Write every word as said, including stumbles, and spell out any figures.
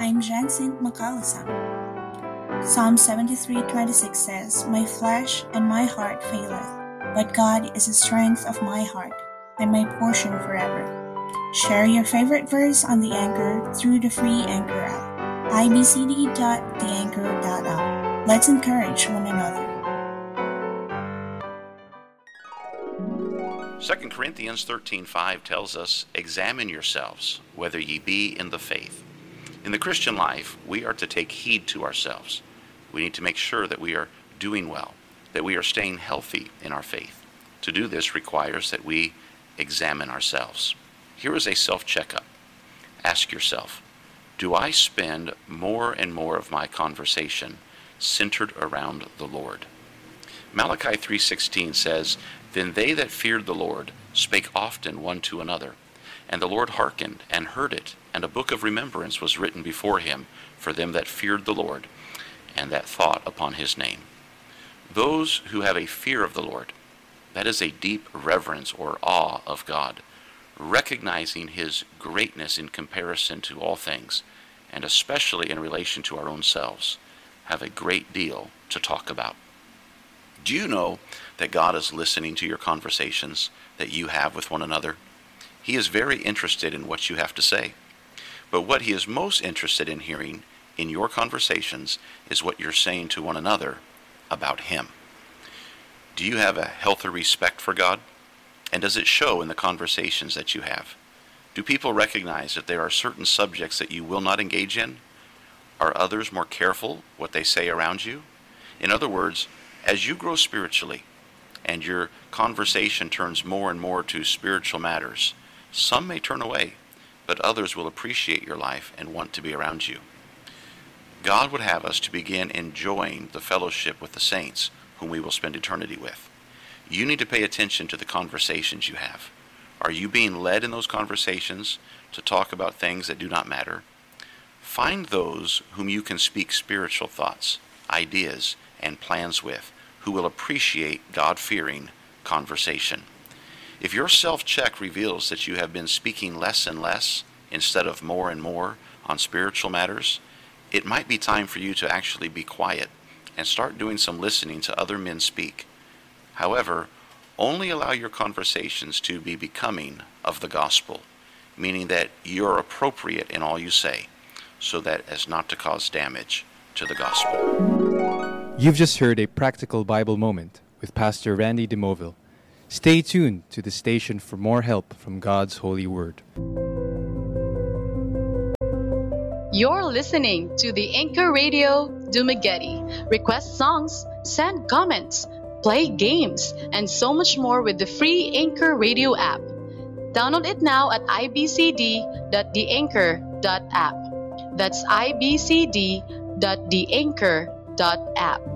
I'm Jancint Macalasang. Psalm seventy-three twenty-six says, "My flesh and my heart faileth, but God is the strength of my heart and my portion forever." Share your favorite verse on the Anchor through the free Anchor app, i b c d dot the anchor dot app. Let's encourage one another. Second Corinthians thirteen five tells us, "Examine yourselves, whether ye be in the faith." In the Christian life, we are to take heed to ourselves. We need to make sure that we are doing well, that we are staying healthy in our faith. To do this requires that we examine ourselves. Here is a self-checkup. Ask yourself, do I spend more and more of my conversation centered around the Lord? Malachi three sixteen says, "Then they that feared the Lord spake often one to another, and the Lord hearkened and heard it, and a book of remembrance was written before him for them that feared the Lord, and that thought upon his name." Those who have a fear of the Lord, that is a deep reverence or awe of God, recognizing his greatness in comparison to all things, and especially in relation to our own selves, have a great deal to talk about. Do you know that God is listening to your conversations that you have with one another? He is very interested in what you have to say. But what he is most interested in hearing in your conversations is what you're saying to one another about him. Do you have a healthy respect for God? And does it show in the conversations that you have? Do people recognize that there are certain subjects that you will not engage in? Are others more careful what they say around you? In other words, as you grow spiritually and your conversation turns more and more to spiritual matters, some may turn away, but others will appreciate your life and want to be around you. God would have us to begin enjoying the fellowship with the saints whom we will spend eternity with. You need to pay attention to the conversations you have. Are you being led in those conversations to talk about things that do not matter? Find those whom you can speak spiritual thoughts, ideas, and plans with, who will appreciate God-fearing conversation. If your self-check reveals that you have been speaking less and less instead of more and more on spiritual matters, it might be time for you to actually be quiet and start doing some listening to other men speak. However, only allow your conversations to be becoming of the gospel, meaning that you're appropriate in all you say, so that as not to cause damage to the gospel. You've just heard a practical Bible moment with Pastor Randy DeMoville. Stay tuned to the station for more help from God's holy word. You're listening to the Anchor Radio Dumaguete. Request songs, send comments, play games, and so much more with the free Anchor Radio app. Download it now at i b c d dot the anchor dot app. That's i b c d dot the anchor dot app.